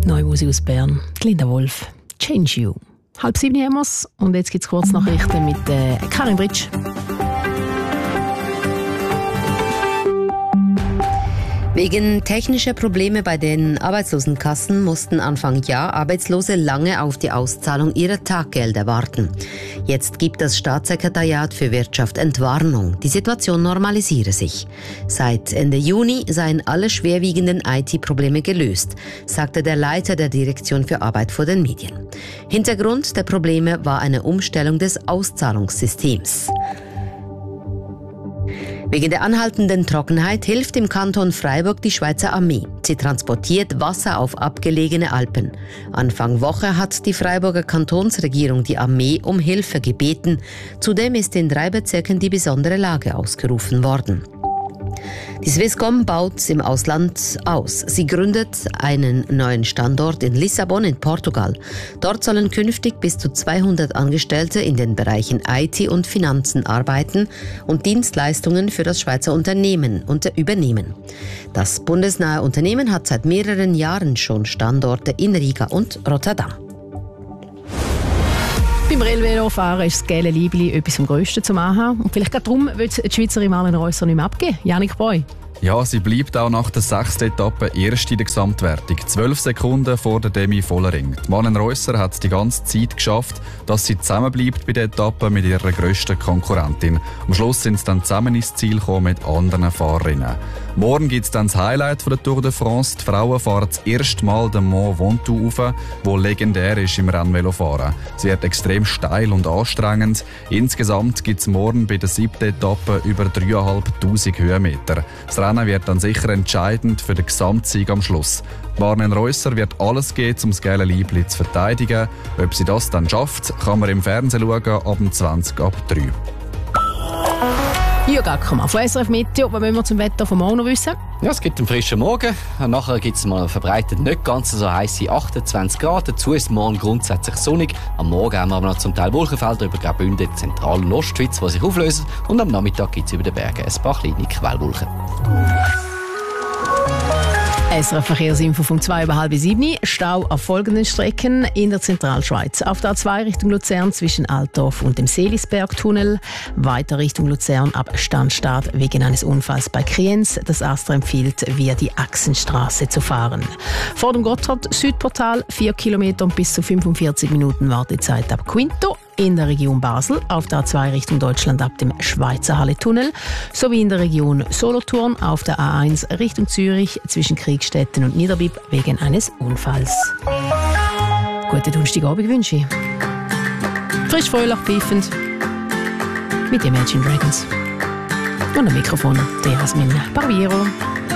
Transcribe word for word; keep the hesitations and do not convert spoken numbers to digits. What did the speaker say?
Neue Musik aus Bern, Linda Wolf, Change You. Halb sieben haben wir's und jetzt gibt es Kurznachrichten mit äh, Karin Britsch. Wegen technischer Probleme bei den Arbeitslosenkassen mussten Anfang Jahr Arbeitslose lange auf die Auszahlung ihrer Taggelder warten. Jetzt gibt das Staatssekretariat für Wirtschaft Entwarnung. Die Situation normalisiere sich. Seit Ende Juni seien alle schwerwiegenden I T-Probleme gelöst, sagte der Leiter der Direktion für Arbeit vor den Medien. Hintergrund der Probleme war eine Umstellung des Auszahlungssystems. Wegen der anhaltenden Trockenheit hilft im Kanton Freiburg die Schweizer Armee. Sie transportiert Wasser auf abgelegene Alpen. Anfang Woche hat die Freiburger Kantonsregierung die Armee um Hilfe gebeten. Zudem ist in drei Bezirken die besondere Lage ausgerufen worden. Die Swisscom baut im Ausland aus. Sie gründet einen neuen Standort in Lissabon in Portugal. Dort sollen künftig bis zu zweihundert Angestellte in den Bereichen I T und Finanzen arbeiten und Dienstleistungen für das Schweizer Unternehmen übernehmen. Das bundesnahe Unternehmen hat seit mehreren Jahren schon Standorte in Riga und Rotterdam. Beim Rallye-Velofahren ist das gelbe Liebli etwas vom Grössten zum Anhaben. Und vielleicht gerade darum will die Schweizerin Marlene Reusser nicht mehr abgeben. Janik Boy. Ja, sie bleibt auch nach der sechsten Etappe erst in der Gesamtwertung. Zwölf Sekunden vor der Demi Vollering. Marlene Reusser hat die ganze Zeit geschafft, dass sie zusammenbleibt bei der Etappe mit ihrer grössten Konkurrentin. Am Schluss sind sie dann zusammen ins Ziel gekommen mit anderen Fahrerinnen. Morgen gibt es dann das Highlight von der Tour de France. Die Frauen fahren das erste Mal den Mont Ventoux rauf, wo legendär ist im Rennvelofahren. Sie wird extrem steil und anstrengend. Insgesamt gibt es morgen bei der siebten Etappe über dreitausendfünfhundert Höhenmeter. Das Rennen wird dann sicher entscheidend für den Gesamtsieg am Schluss. Marlene Reusser wird alles geben, um das gelbe Liebli zu verteidigen. Ob sie das dann schafft, kann man im Fernsehen schauen, ab dem zwanzig ab drei. Jürg Ackermann von S R F Meteo. Was wollen wir zum Wetter von morgen noch wissen? Ja, es gibt einen frischen Morgen. Nachher gibt es mal verbreitet nicht ganz so heisse achtundzwanzig Grad. Dazu ist morgen grundsätzlich sonnig. Am Morgen haben wir aber noch zum Teil Wolkenfelder über Graubünden, Zentral- und Ostschweiz, die sich auflösen. Und am Nachmittag gibt es über den Bergen ein paar kleine Quellwolken. S R F Verkehrsinfo vom zwei über halb sieben. Stau auf folgenden Strecken in der Zentralschweiz. Auf der A zwei Richtung Luzern zwischen Altdorf und dem Seelisbergtunnel. Weiter Richtung Luzern ab Standstart wegen eines Unfalls bei Kriens. Das ASTRA empfiehlt, via die Achsenstraße zu fahren. Vor dem Gotthard-Südportal vier Kilometer und bis zu fünfundvierzig Minuten Wartezeit ab Quinto. In der Region Basel auf der A zwei Richtung Deutschland ab dem Schweizer Halle-Tunnel sowie in der Region Solothurn auf der A eins Richtung Zürich zwischen Kriegstetten und Niederbipp wegen eines Unfalls. Guten Donnerstagabend wünsche ich. Frisch, fröhlich, pfeifend mit Imagine Dragons. Und am Mikrofon der Jasmin Barbiero.